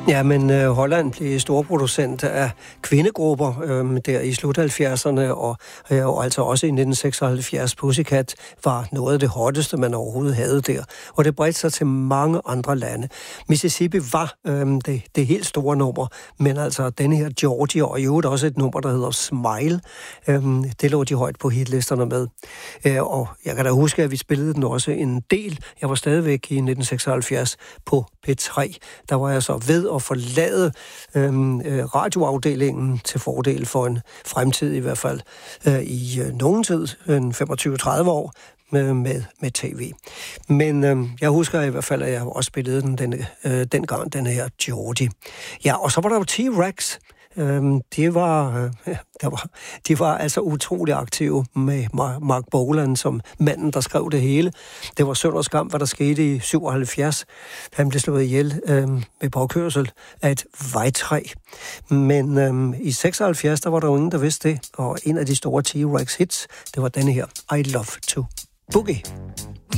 Ja, men Holland blev storproducent af kvindegrupper der i slut 70'erne, og altså også i 1976. Pussycat var noget af det hotteste, man overhovedet havde der. Og det bredte sig til mange andre lande. Mississippi var det helt store nummer, men altså denne her Georgia, og i øvrigt også et nummer, der hedder Smile, det lå de højt på hitlisterne med. Og jeg kan da huske, at vi spillede den også en del. Jeg var stadigvæk i 1976 på P3. Der var jeg så ved at forlade radioafdelingen til fordel for en fremtid i hvert fald i nogen tid, 25-30 år, med tv. Men jeg husker i hvert fald, at jeg også spillede dengang, den her Geordie. Ja, og så var der jo T-Rex. De var altså utrolig aktive med Mark Bolan som manden, der skrev det hele. Det var synd og skam, hvad der skete i 77. Han blev slået ihjel med påkørsel af et vejtræ. Men i 76, der var der jo ingen, der vidste det. Og en af de store T-Rex hits, det var denne her, I Love to Boogie.